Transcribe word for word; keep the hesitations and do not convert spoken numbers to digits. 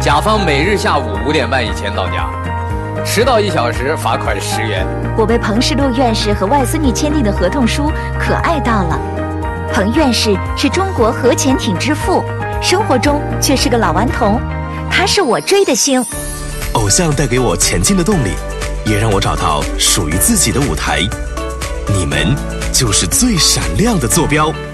甲方每日下午五点半以前到家，迟到一小时罚款十元。 我被彭世禄院士和外孙女签订的合同书可爱到了。彭院士是中国核潜艇之父，生活中却是个老顽童，他是我追的星。 偶像带给我前进的动力，也让我找到属于自己的舞台。你们就是最闪亮的坐标。